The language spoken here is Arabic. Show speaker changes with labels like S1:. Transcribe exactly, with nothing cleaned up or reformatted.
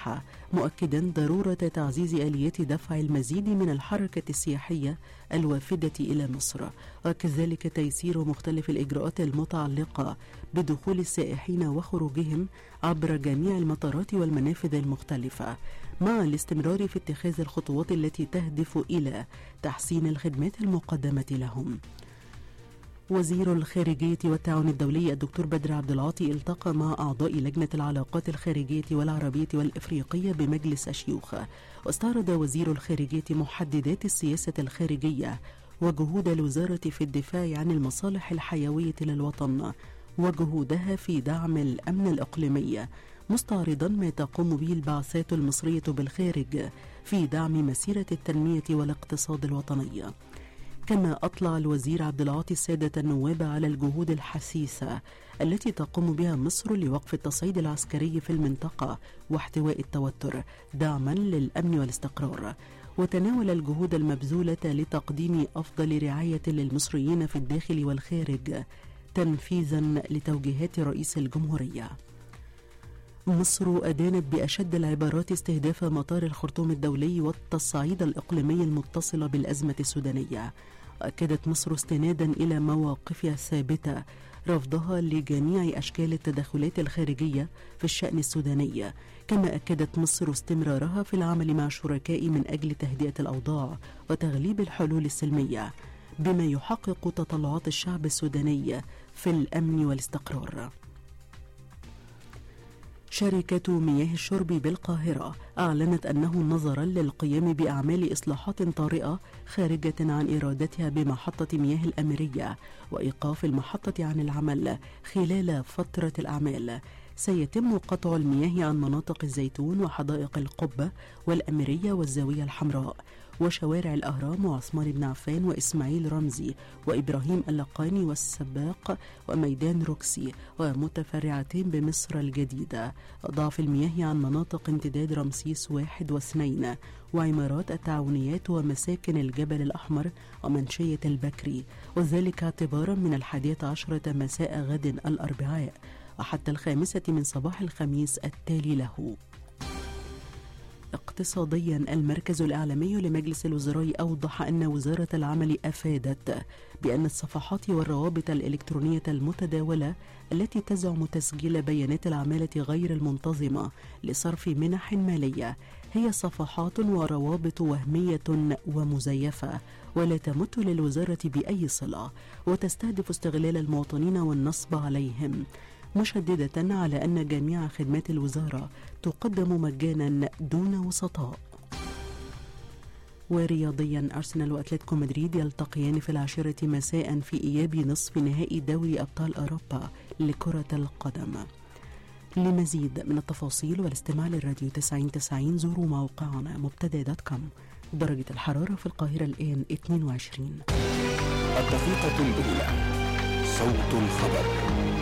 S1: السياحة، مؤكدا ضرورة تعزيز آليات دفع المزيد من الحركة السياحية الوافدة إلى مصر، وكذلك تيسير مختلف الإجراءات المتعلقة بدخول السائحين وخروجهم عبر جميع المطارات والمنافذ المختلفة، مع الاستمرار في اتخاذ الخطوات التي تهدف إلى تحسين الخدمات المقدمة لهم. وزير الخارجية والتعاون الدولي الدكتور بدر عبد العاطي التقى مع أعضاء لجنة العلاقات الخارجية والعربية والإفريقية بمجلس الشيوخ، واستعرض وزير الخارجية محددات السياسة الخارجية وجهود الوزارة في الدفاع عن المصالح الحيوية للوطن وجهودها في دعم الأمن الإقليمي، مستعرضا ما تقوم به البعثات المصرية بالخارج في دعم مسيرة التنمية والاقتصاد الوطني. كما أطلع الوزير عبد العاطي السادة النواب على الجهود الحثيثة التي تقوم بها مصر لوقف التصعيد العسكري في المنطقة واحتواء التوتر دعما للأمن والاستقرار، وتناول الجهود المبذولة لتقديم أفضل رعاية للمصريين في الداخل والخارج تنفيذا لتوجيهات رئيس الجمهورية. مصر أدانت بأشد العبارات استهداف مطار الخرطوم الدولي والتصعيد الإقليمي المتصل بالأزمة السودانية. أكدت مصر استنادا إلى مواقفها الثابتة رفضها لجميع أشكال التدخلات الخارجية في الشأن السوداني، كما أكدت مصر استمرارها في العمل مع الشركاء من أجل تهدئة الأوضاع وتغليب الحلول السلمية بما يحقق تطلعات الشعب السوداني في الأمن والاستقرار. شركة مياه الشرب بالقاهرة أعلنت أنه نظرا للقيام بأعمال إصلاحات طارئة خارجة عن إرادتها بمحطة مياه الأميرية وإيقاف المحطة عن العمل خلال فترة الأعمال، سيتم قطع المياه عن مناطق الزيتون وحدائق القبة والأميرية والزاوية الحمراء وشوارع الأهرام وعثمان بن عفان وإسماعيل رمزي وإبراهيم اللقاني والسباق وميدان روكسي ومتفرعتين بمصر الجديدة، ضعف المياه عن مناطق امتداد رمسيس واحد واثنين وعمارات التعاونيات ومساكن الجبل الأحمر ومنشية البكري، وذلك اعتبارا من الحادية عشرة مساء غد الأربعاء وحتى الخامسة من صباح الخميس التالي له. اقتصاديا، المركز الإعلامي لمجلس الوزراء أوضح أن وزارة العمل أفادت بأن الصفحات والروابط الإلكترونية المتداولة التي تزعم تسجيل بيانات العمالة غير المنتظمة لصرف منح مالية هي صفحات وروابط وهمية ومزيفة ولا تمت للوزارة بأي صلة وتستهدف استغلال المواطنين والنصب عليهم، مشددة على أن جميع خدمات الوزارة تقدم مجانا دون وسطاء. ورياضيا، أرسنال وأتلتيكو مدريد يلتقيان في العاشرة مساء في إياب نصف نهائي دوري أبطال أوروبا لكرة القدم. لمزيد من التفاصيل والاستماع للراديو تسعين تسعين زوروا موقعنا مبتدأ دوت كوم. درجة الحرارة في القاهرة الآن اثنين وعشرين.
S2: الدقيقة الأولى، صوت الخبر.